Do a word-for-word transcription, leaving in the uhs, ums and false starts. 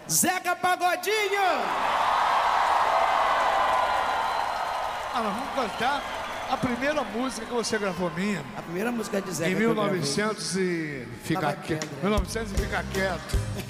Zeca Pagodinho! Ah, nós vamos cantar a primeira música que você gravou minha. A primeira música de Zeca. Em mil e novecentos e... Fica quieto. mil e novecentos e Fica Quieto.